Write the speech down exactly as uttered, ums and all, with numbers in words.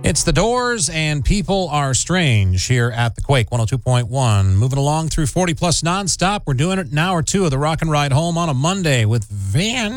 It's The Doors and People Are Strange here at the Quake one oh two point one. Moving along through forty plus nonstop. We're doing it an hour or two of the Rock and Ride Home on a Monday with Van.